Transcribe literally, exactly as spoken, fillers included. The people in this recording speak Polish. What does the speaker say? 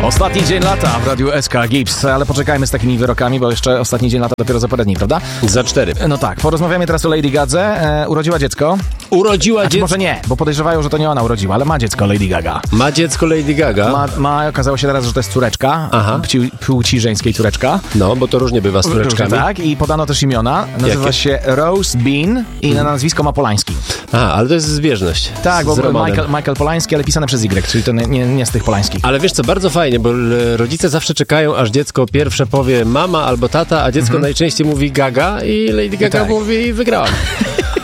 Ostatni dzień lata w Radiu S K Gips, ale poczekajmy z takimi wyrokami, bo jeszcze ostatni dzień lata dopiero za parę dni, prawda? Za cztery. No tak, porozmawiamy teraz o Lady Gadze. E, urodziła dziecko. Urodziła Znaczy, dziecko. może nie, bo podejrzewają, że to nie ona urodziła, ale ma dziecko Lady Gaga. Ma dziecko Lady Gaga. Ma, ma okazało się teraz, że to jest córeczka. Aha. Płci, płci żeńskiej córeczka. No, bo to różnie bywa z córeczkami. Tak, i podano też imiona. Nazywa Jakie? się Rose Bean i na nazwisko ma Polański. Aha, ale to jest zbieżność. Tak, z bo Romanem. Michael, Michael Polański, ale pisane przez Y, czyli to nie, nie, nie z tych Polańskich. Ale wiesz co, bardzo fajnie, bo rodzice zawsze czekają, aż dziecko pierwsze powie mama albo tata, a dziecko Mhm. najczęściej mówi Gaga i Lady Gaga tak. mówi wygrałam.